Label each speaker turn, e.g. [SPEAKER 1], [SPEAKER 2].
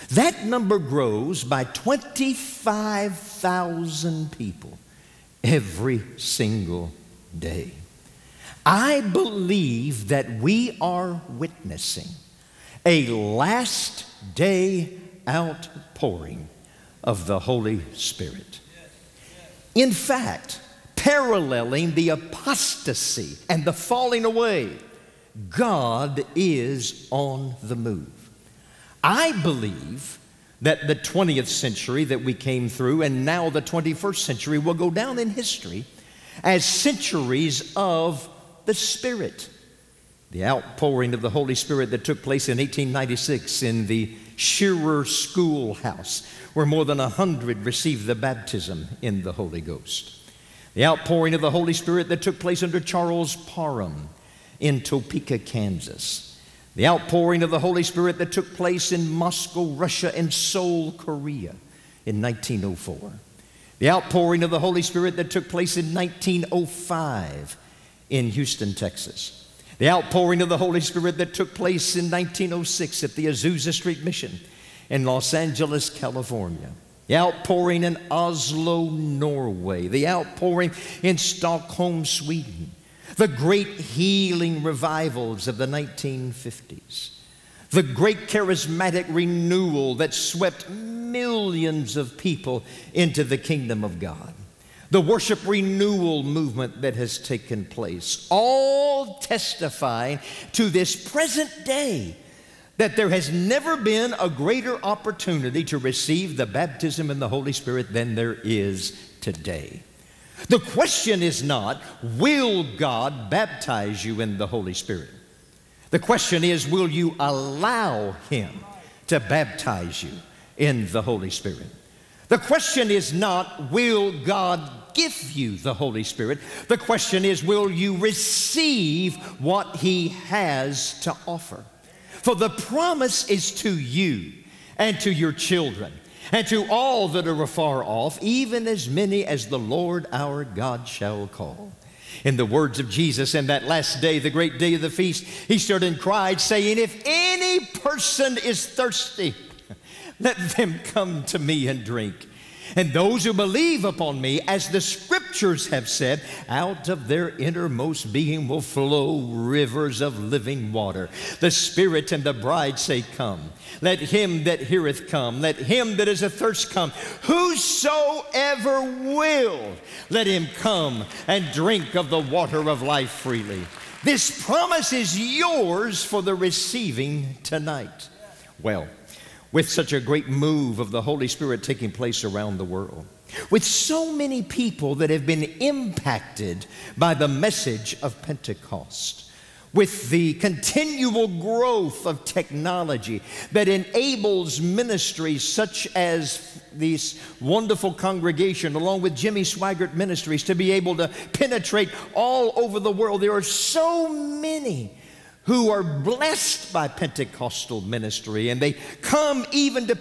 [SPEAKER 1] That number grows by 25,000 people every single day. I believe that we are witnessing a last day outpouring of the Holy Spirit. In fact, paralleling the apostasy and the falling away, God is on the move. I believe that the 20th century that we came through and now the 21st century will go down in history as centuries of the Spirit. The outpouring of the Holy Spirit that took place in 1896 in the Shearer Schoolhouse, where more than 100 received the baptism in the Holy Ghost. The outpouring of the Holy Spirit that took place under Charles Parham in Topeka, Kansas. The outpouring of the Holy Spirit that took place in Moscow, Russia, and Seoul, Korea in 1904. The outpouring of the Holy Spirit that took place in 1905 in Houston, Texas. The outpouring of the Holy Spirit that took place in 1906 at the Azusa Street Mission in Los Angeles, California. The outpouring in Oslo, Norway. The outpouring in Stockholm, Sweden. The great healing revivals of the 1950s. The great charismatic renewal that swept millions of people into the kingdom of God. The worship renewal movement that has taken place. All testifying to this present day that there has never been a greater opportunity to receive the baptism in the Holy Spirit than there is today. The question is not, will God baptize you in the Holy Spirit? The question is, will you allow Him to baptize you in the Holy Spirit? The question is not, will God give you the Holy Spirit? The question is, will you receive what He has to offer? For the promise is to you and to your children and to all that are afar off, even as many as the Lord our God shall call. In the words of Jesus, in that last day, the great day of the feast, He stood and cried, saying, if any person is thirsty, let them come to me and drink. And those who believe upon me, as the scriptures have said, out of their innermost being will flow rivers of living water. The Spirit and the bride say, come. Let him that heareth come. Let him that is athirst come. Whosoever will, let him come and drink of the water of life freely. This promise is yours for the receiving tonight. Well, with such a great move of the Holy Spirit taking place around the world, with so many people that have been impacted by the message of Pentecost, with the continual growth of technology that enables ministries such as this wonderful congregation, along with Jimmy Swaggart Ministries, to be able to penetrate all over the world. There are so many who are blessed by Pentecostal ministry, and they come even to